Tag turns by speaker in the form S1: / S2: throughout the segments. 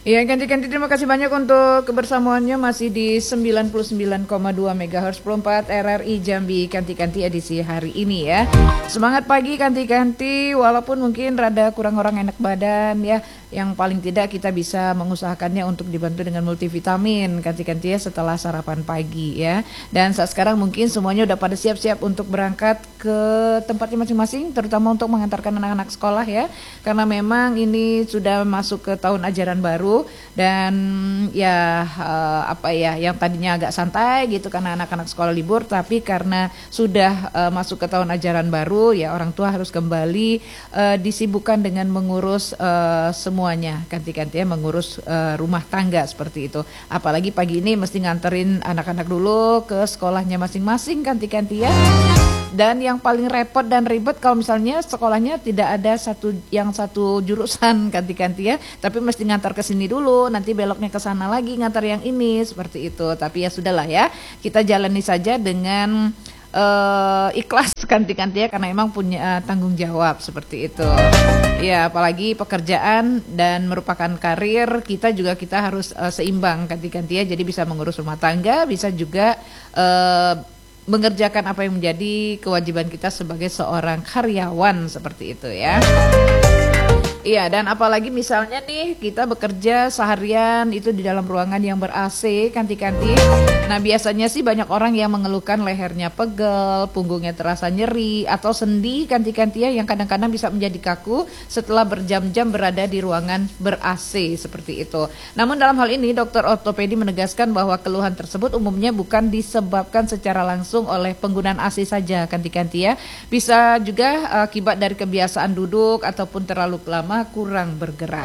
S1: Iya, ganti-ganti terima kasih banyak untuk kebersamaannya masih di 99,2 MHz 4 RRI Jambi Kanti-Kanti edisi hari ini ya. Semangat pagi Kanti-Kanti, walaupun mungkin rada kurang orang enak badan ya, yang paling tidak kita bisa mengusahakannya untuk dibantu dengan multivitamin Kanti-Kanti ya setelah sarapan pagi ya. Dan saat sekarang mungkin semuanya udah pada siap-siap untuk berangkat ke tempatnya masing-masing, terutama untuk mengantarkan anak-anak sekolah ya. Karena memang ini sudah masuk ke tahun ajaran baru. Dan ya yang tadinya agak santai gitu karena anak-anak sekolah libur, tapi karena sudah masuk ke tahun ajaran baru ya orang tua harus kembali disibukkan dengan mengurus semuanya ganti-ganti ya, mengurus rumah tangga seperti itu. Apalagi pagi ini mesti nganterin anak-anak dulu ke sekolahnya masing-masing ganti-ganti ya. Dan yang paling repot dan ribet kalau misalnya sekolahnya tidak ada satu jurusan ganti-ganti ya, tapi mesti ngantar ke sini dulu, nanti beloknya ke sana lagi ngantar yang ini seperti itu. Tapi ya sudahlah ya, kita jalani saja dengan ikhlas ganti-ganti ya, karena emang punya tanggung jawab seperti itu. Ya, apalagi pekerjaan dan merupakan karir kita harus seimbang ganti-ganti ya, jadi bisa mengurus rumah tangga, bisa juga mengerjakan apa yang menjadi kewajiban kita sebagai seorang karyawan seperti itu ya. Iya, dan apalagi misalnya nih kita bekerja seharian itu di dalam ruangan yang ber-AC kanti-kanti. Nah biasanya sih banyak orang yang mengeluhkan lehernya pegel, punggungnya terasa nyeri, atau sendi kanti-kanti ya, yang kadang-kadang bisa menjadi kaku setelah berjam-jam berada di ruangan ber-AC seperti itu. Namun dalam hal ini dokter ortopedi menegaskan bahwa keluhan tersebut umumnya bukan disebabkan secara langsung oleh penggunaan AC saja kanti-kanti ya. Bisa juga akibat dari kebiasaan duduk ataupun terlalu lama kurang bergerak.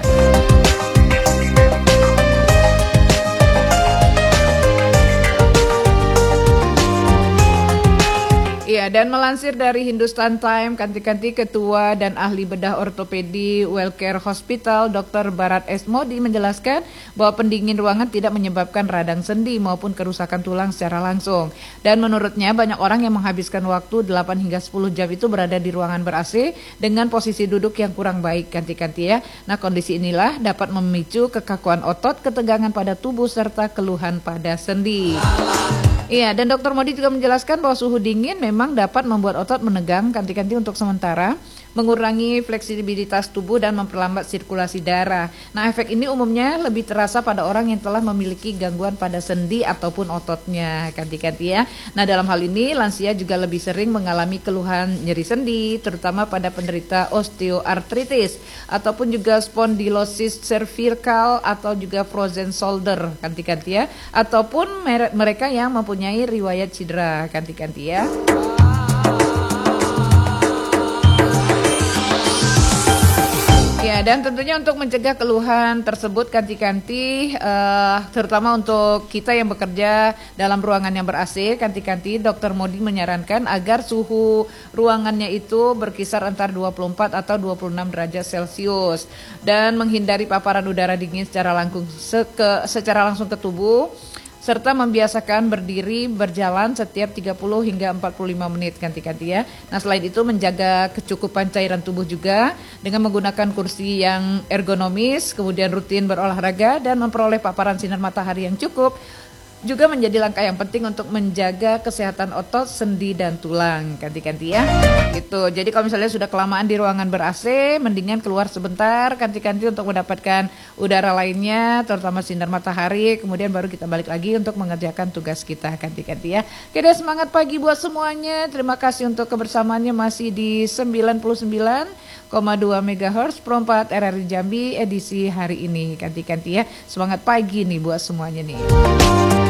S1: Iya, dan melansir dari Hindustan Time, kanti-kanti Ketua dan Ahli Bedah Ortopedi Wellcare Hospital, Dr. Bharat S. Modi menjelaskan bahwa pendingin ruangan tidak menyebabkan radang sendi maupun kerusakan tulang secara langsung. Dan menurutnya banyak orang yang menghabiskan waktu 8 hingga 10 jam itu berada di ruangan ber-AC dengan posisi duduk yang kurang baik kanti-kanti ya. Nah kondisi inilah dapat memicu kekakuan otot, ketegangan pada tubuh, serta keluhan pada sendi. Iya, dan Dr. Modi juga menjelaskan bahwa suhu dingin memang dapat membuat otot menegang kanti-kanti untuk sementara, mengurangi fleksibilitas tubuh dan memperlambat sirkulasi darah. Nah, efek ini umumnya lebih terasa pada orang yang telah memiliki gangguan pada sendi ataupun ototnya kanti-kanti ya. Nah, dalam hal ini lansia juga lebih sering mengalami keluhan nyeri sendi, terutama pada penderita osteoartritis ataupun juga spondylosis cervical atau juga frozen shoulder kanti-kanti ya, ataupun mereka yang mempunyai riwayat cedera kanti-kanti ya. Ya, dan tentunya untuk mencegah keluhan tersebut kanti-kanti, terutama untuk kita yang bekerja dalam ruangan yang ber-AC, kanti-kanti Dr. Modi menyarankan agar suhu ruangannya itu berkisar antara 24 atau 26 derajat Celcius dan menghindari paparan udara dingin secara langsung ke tubuh, serta membiasakan berdiri berjalan setiap 30 hingga 45 menit ganti-ganti ya. Nah selain itu menjaga kecukupan cairan tubuh juga dengan menggunakan kursi yang ergonomis, kemudian rutin berolahraga dan memperoleh paparan sinar matahari yang cukup juga menjadi langkah yang penting untuk menjaga kesehatan otot, sendi, dan tulang ganti-ganti ya. Gitu. Jadi kalau misalnya sudah kelamaan di ruangan ber-AC, mendingan keluar sebentar ganti-ganti untuk mendapatkan udara lainnya, terutama sinar matahari, kemudian baru kita balik lagi untuk mengerjakan tugas kita ganti-ganti ya. Oke deh, semangat pagi buat semuanya. Terima kasih untuk kebersamaannya masih di 99,2 MHz 4 RRI Jambi edisi hari ini ganti-ganti ya. Semangat pagi nih buat semuanya nih.